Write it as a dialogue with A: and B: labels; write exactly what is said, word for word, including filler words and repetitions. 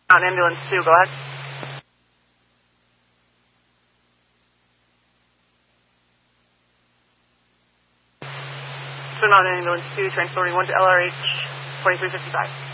A: Mountain Ambulance two, go ahead. Twin Mountain Ambulance two, transporting one to L R H twenty-three fifty-five.